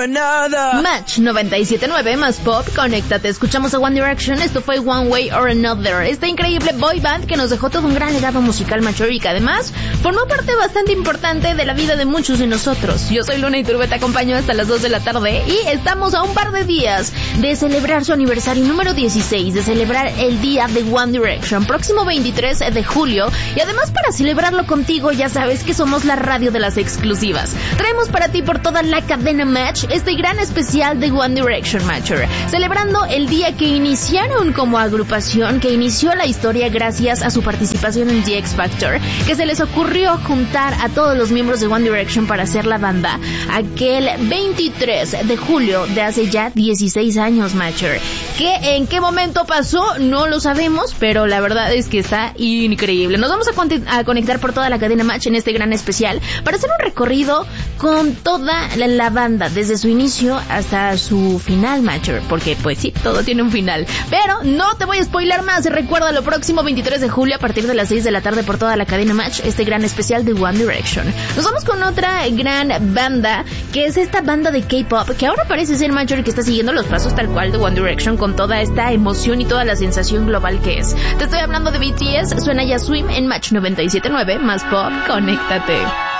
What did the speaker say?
Another. Match 97.9 más pop, conéctate. Escuchamos a One Direction, esto fue One Way or Another. Esta increíble boy band que nos dejó todo un gran legado musical, macho, y que además formó parte bastante importante de la vida de muchos de nosotros. Yo soy Luna Iturbe, te acompaño hasta las 2 de la tarde y estamos a un par de días de celebrar su aniversario número 16, de celebrar el día de One Direction, próximo 23 de julio. Y además, para celebrarlo contigo, ya sabes que somos la radio de las exclusivas. Traemos para ti por toda la cadena Match este gran especial de One Direction, Matcher, celebrando el día que iniciaron como agrupación, que inició la historia gracias a su participación en The X Factor, que se les ocurrió juntar a todos los miembros de One Direction para hacer la banda aquel 23 de julio de hace ya 16 años, Matcher. ¿En qué momento pasó? No lo sabemos, pero la verdad es que está increíble. Nos vamos a conectar por toda la cadena Match en este gran especial para hacer un recorrido con toda la banda, desde su inicio hasta su final, Matcher, porque pues sí, todo tiene un final. Pero no te voy a spoiler más. Recuerda, lo próximo 23 de julio a partir de las 6 de la tarde por toda la cadena Match, este gran especial de One Direction. Nos vamos con otra gran banda, que es esta banda de K-pop, que ahora parece ser, Matcher, que está siguiendo los pasos tal cual de One Direction, con toda esta emoción y toda la sensación global que es. Te estoy hablando de BTS, suena ya Swim en Match 97.9 más pop, conéctate.